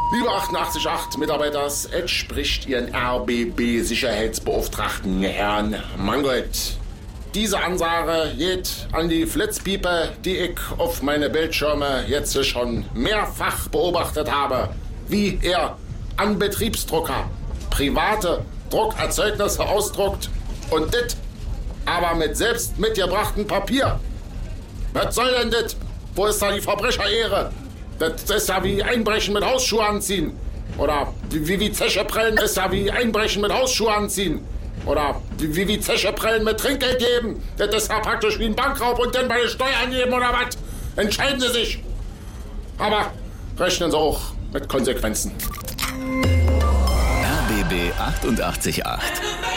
Liebe 88.8 Mitarbeiters, es spricht Ihren RBB-Sicherheitsbeauftragten Herrn Mangold. Diese Ansage geht an die Flitzpiepe, die ich auf meine Bildschirme jetzt schon mehrfach beobachtet habe, wie er an Betriebsdrucker private Druckerzeugnisse ausdruckt und dit aber mit selbst mitgebrachtem Papier. Was soll denn dit? Wo ist da die Verbrecherehre? Das ist ja wie Einbrechen mit Hausschuhe anziehen. Oder wie Zeche prellen ist ja wie Einbrechen mit Hausschuhe anziehen. Oder wie Zeche prellen mit Trinkgeld geben. Das ist ja praktisch wie ein Bankraub und dann bei den Steuern geben oder was. Entscheiden Sie sich. Aber rechnen Sie auch mit Konsequenzen. RBB 88.8